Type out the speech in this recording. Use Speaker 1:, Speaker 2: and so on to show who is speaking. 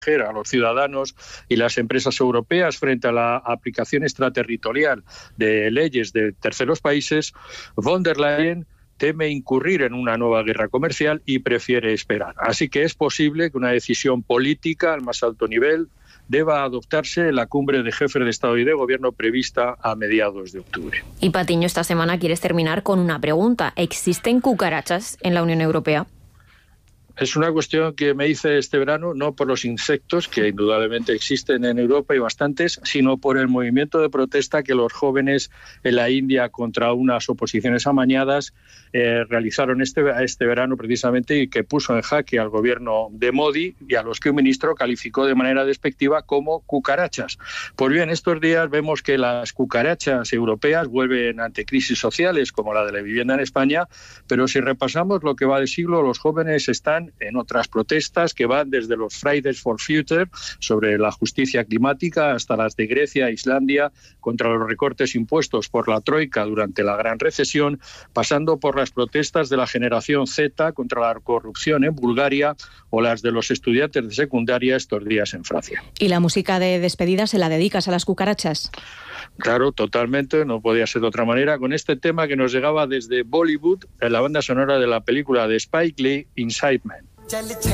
Speaker 1: a los ciudadanos y las empresas europeas frente a la aplicación extraterritorial de leyes de terceros países, von der Leyen teme incurrir en una nueva guerra comercial y prefiere esperar. Así que es posible que una decisión política al más alto nivel deba adoptarse en la cumbre de jefes de Estado y de Gobierno prevista a mediados de octubre.
Speaker 2: Y Patiño, esta semana quieres terminar con una pregunta. ¿Existen cucarachas en la Unión Europea?
Speaker 1: Es una cuestión que me hice este verano, no por los insectos, que indudablemente existen en Europa y bastantes, sino por el movimiento de protesta que los jóvenes en la India contra unas oposiciones amañadas realizaron este verano precisamente, y que puso en jaque al gobierno de Modi y a los que un ministro calificó de manera despectiva como cucarachas. Pues bien, estos días vemos que las cucarachas europeas vuelven ante crisis sociales como la de la vivienda en España, pero si repasamos lo que va de siglo, los jóvenes están en otras protestas que van desde los Fridays for Future sobre la justicia climática hasta las de Grecia e Islandia contra los recortes impuestos por la Troika durante la gran recesión, pasando por las protestas de la generación Z contra la corrupción en Bulgaria o las de los estudiantes de secundaria estos días en Francia.
Speaker 3: ¿Y la música de despedida se la dedicas a las cucarachas?
Speaker 1: Claro, totalmente, no podía ser de otra manera, con este tema que nos llegaba desde Bollywood, en la banda sonora de la película de Spike Lee, Inside Man.